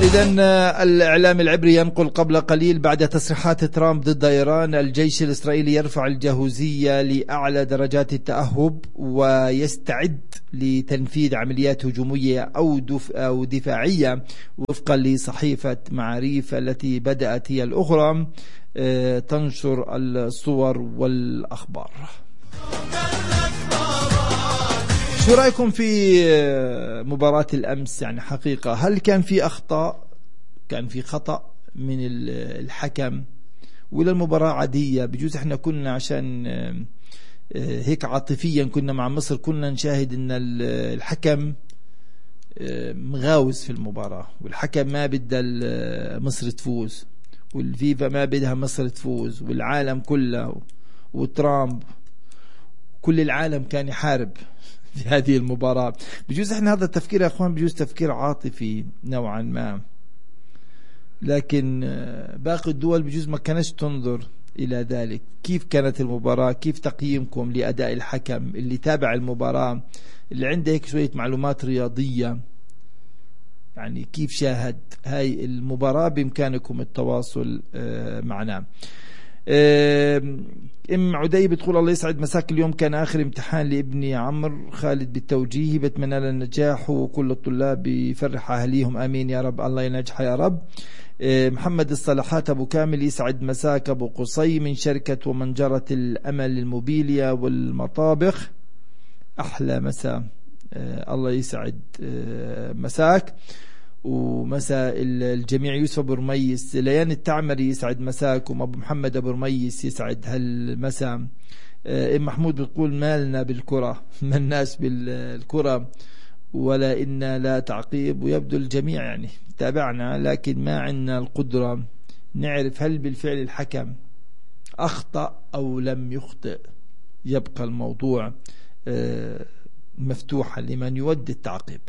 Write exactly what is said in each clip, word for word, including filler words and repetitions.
إذن الإعلام العبري ينقل قبل قليل بعد تصريحات ترامب ضد إيران: الجيش الإسرائيلي يرفع الجاهزية لأعلى درجات التأهب ويستعد لتنفيذ عمليات هجومية أو, دف أو دفاعية وفقا لصحيفة معاريف التي بدأت هي الأخرى تنشر الصور والأخبار. شو رأيكم في مباراة الأمس؟ يعني حقيقة هل كان في أخطاء، كان في خطأ من الحكم، ولا المباراة عادية؟ بجوز احنا كنا عشان هيك عاطفيا كنا مع مصر كنا نشاهد ان الحكم مغاوز في المباراة، والحكم ما بدها مصر تفوز، والفيفا ما بدها مصر تفوز، والعالم كله وترامب كل العالم كان يحارب في هذه المباراة. بجوز احنا هذا التفكير يا اخوان بجوز تفكير عاطفي نوعا ما، لكن باقي الدول بجوز ما كانش تنظر الى ذلك. كيف كانت المباراة؟ كيف تقييمكم لأداء الحكم اللي تابع المباراة، اللي عنده هيك شوية معلومات رياضية؟ يعني كيف شاهد هاي المباراة؟ بإمكانكم التواصل معنا. ام عدي بتقول: الله يسعد مساك، اليوم كان آخر امتحان لابني عمرو خالد بالتوجيهي، بتمنى له النجاح وكل الطلاب يفرح أهليهم، آمين يا رب، الله ينجح يا رب. محمد الصلاحات أبو كامل: يسعد مساك أبو قصي من شركة ومنجرة الأمل الموبيليا والمطابخ، أحلى مساء، الله يسعد مساك ومساء الجميع. يوسف أبو رميس: ليان التعمري يسعد مساكم. أبو محمد أبو رميس: يسعد هالمساء. ام محمود بتقول: مالنا بالكرة، مالناش بالكرة ولا إنا لا تعقيب. ويبدو الجميع يعني تابعنا لكن ما عندنا القدرة نعرف هل بالفعل الحكم أخطأ أو لم يخطئ. يبقى الموضوع مفتوحا لمن يودي التعقيب.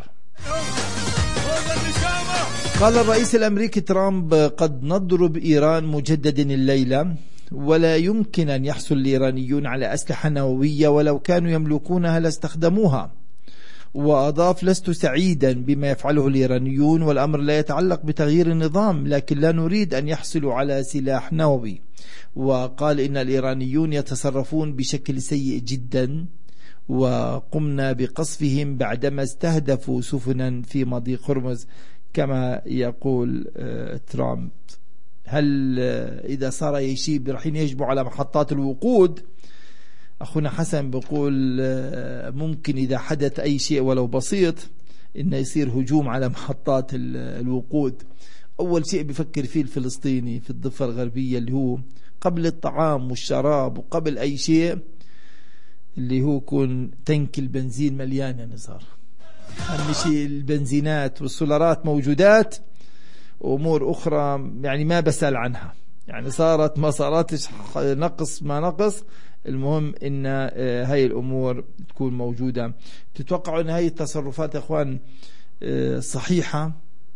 قال الرئيس الأمريكي ترامب: قد نضرب إيران مجددا الليلة، ولا يمكن أن يحصل الإيرانيون على أسلحة نووية، ولو كانوا يملكونها لاستخدموها. وأضاف: لست سعيدا بما يفعله الإيرانيون، والأمر لا يتعلق بتغيير النظام، لكن لا نريد أن يحصلوا على سلاح نووي. وقال إن الإيرانيون يتصرفون بشكل سيء جدا، وقمنا بقصفهم بعدما استهدفوا سفنا في مضيق هرمز، كما يقول ترامب. هل إذا صار أي شيء رح يهجموا على محطات الوقود؟ أخونا حسن بيقول ممكن إذا حدث أي شيء ولو بسيط إنه يصير هجوم على محطات الوقود. أول شيء بفكر فيه الفلسطيني في الضفة الغربية، اللي هو قبل الطعام والشراب وقبل أي شيء، اللي هو يكون تنك البنزين مليان يا نزار. أهم شيء البنزينات والسولارات موجودات، وأمور أخرى يعني ما بسأل عنها، يعني صارت ما صارتش، نقص ما نقص، المهم إن هاي الأمور تكون موجودة. تتوقعوا أن هاي التصرفات يا أخوان صحيحة؟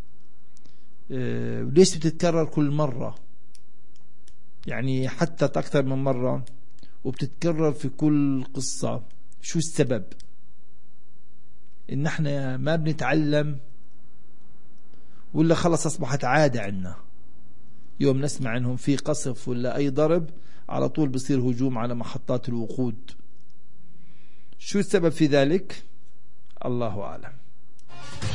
وليش بتتكرر كل مرة؟ يعني حتى أكثر من مرة وبتتكرر في كل قصة. شو السبب؟ إن احنا ما بنتعلم، ولا خلص أصبحت عادة عنا؟ يوم نسمع أنهم في قصف ولا أي ضرب على طول بصير هجوم على محطات الوقود. شو السبب في ذلك؟ الله أعلم.